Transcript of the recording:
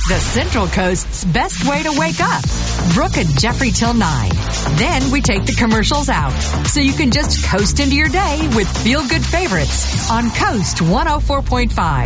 the Central Coast's best way to wake up. Brooke and Jeffrey till 9. Then we take the commercials out, so you can just coast into your day with feel-good favorites on Coast 104.5.